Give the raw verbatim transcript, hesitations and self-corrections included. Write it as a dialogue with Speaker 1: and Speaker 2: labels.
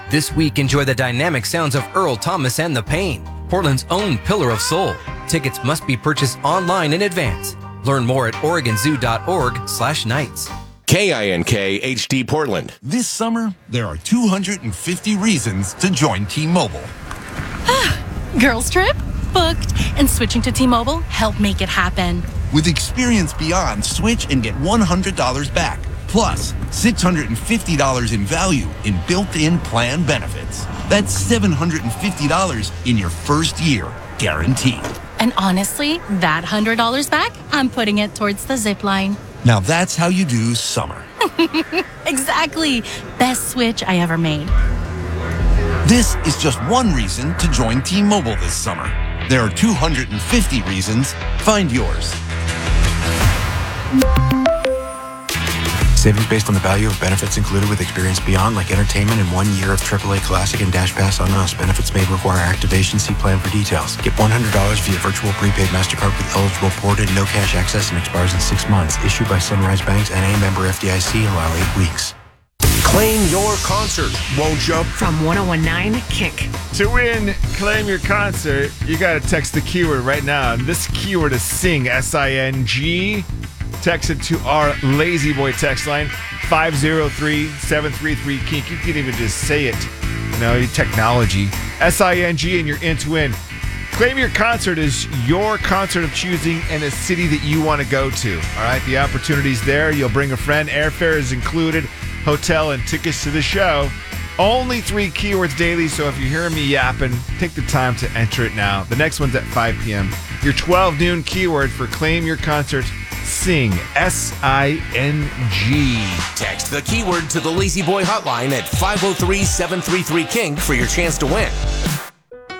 Speaker 1: This week, enjoy the dynamic sounds of Earl Thomas and the Pain, Portland's own Pillar of Soul. Tickets must be purchased online in advance. Learn more at oregon zoo dot org slash nights.
Speaker 2: K I N K H D Portland.
Speaker 3: This summer, there are two hundred fifty reasons to join T-Mobile.
Speaker 4: Girls trip? Booked. And switching to T-Mobile helped make it happen.
Speaker 3: With Experience Beyond, switch and get one hundred dollars back. Plus, six hundred fifty dollars in value in built-in plan benefits. That's seven hundred fifty dollars in your first year, guaranteed.
Speaker 4: And honestly, that one hundred dollars back, I'm putting it towards the zip line.
Speaker 3: Now that's how you do summer.
Speaker 4: Exactly. Best switch I ever made.
Speaker 3: This is just one reason to join T-Mobile this summer. There are two hundred fifty reasons. Find yours.
Speaker 5: Savings based on the value of benefits included with Experience Beyond, like entertainment and one year of triple A Classic and Dash Pass on us. Benefits may require activation. See plan for details. Get one hundred dollars via virtual prepaid MasterCard with eligible ported, no cash access, and expires in six months. Issued by Sunrise Banks, N A member F D I C. Allow eight weeks.
Speaker 2: Claim your concert, won't you?
Speaker 6: From one oh one nine Kick.
Speaker 7: To win, claim your concert, you got to text the keyword right now. And this keyword is SING, S I N G. Text it to our Lazy Boy text line, five oh three, seven three three, kink. You can even just say it. You know, technology. S I N G, and you're in to win. Claim your concert is your concert of choosing in a city that you want to go to. All right, the opportunity's there. You'll bring a friend. Airfare is included. Hotel and tickets to the show. Only three keywords daily, so if you're hearing me yapping, take the time to enter it now. The next one's at five p.m. Your twelve noon keyword for Claim Your Concert, SING, S I N G.
Speaker 2: Text the keyword to the Lazy Boy hotline at five oh three, seven three three, kink for your chance to win.